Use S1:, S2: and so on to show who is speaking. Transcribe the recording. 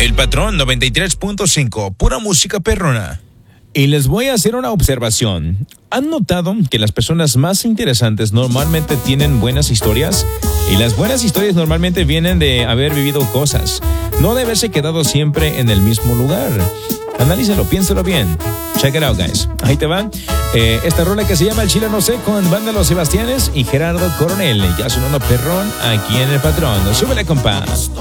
S1: El Patrón 93.5, pura música perrona.
S2: Y les voy a hacer una observación. ¿Han notado que las personas más interesantes normalmente tienen buenas historias? Y las buenas historias normalmente vienen de haber vivido cosas, no de haberse quedado siempre en el mismo lugar. Analízalo, piénsalo bien. Check it out, guys. Ahí te va. Esta rola que se llama El Chile No Sé con Banda Los Sebastianes y Gerardo Coronel. Ya sonando perrón aquí en El Patrón. Súbele, compa.